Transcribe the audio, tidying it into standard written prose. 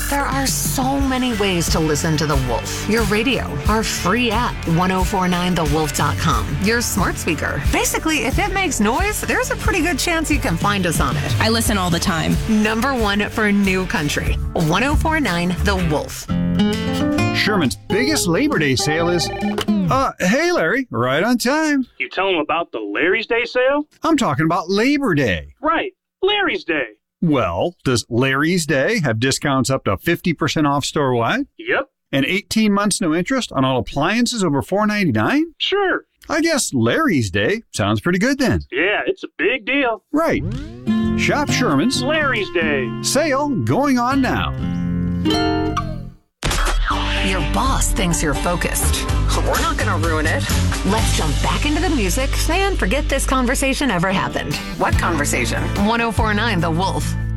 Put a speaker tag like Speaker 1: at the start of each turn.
Speaker 1: There are so many ways to listen to The Wolf. Your radio, our free app, 1049thewolf.com, your smart speaker. Basically, if it makes noise, there's a pretty good chance you can find us on it.
Speaker 2: I listen all the time.
Speaker 1: Number one for New Country, 1049 The Wolf.
Speaker 3: Sherman's biggest Labor Day sale is... hey, Larry, right on time.
Speaker 4: You tell them about the Larry's Day sale?
Speaker 3: I'm talking about Labor Day.
Speaker 4: Right, Larry's Day.
Speaker 3: Well, does Larry's Day have discounts up to 50% off store-wide?
Speaker 4: Yep.
Speaker 3: And 18 months no interest on all appliances over $4.99?
Speaker 4: Sure.
Speaker 3: I guess Larry's Day sounds pretty good then.
Speaker 4: Yeah, it's a big deal.
Speaker 3: Right. Shop Sherman's
Speaker 4: Larry's Day.
Speaker 3: Sale going on now.
Speaker 1: Your boss thinks you're focused. We're not going to ruin it. Let's jump back into the music and forget this conversation ever happened. What conversation? 1049 The Wolf.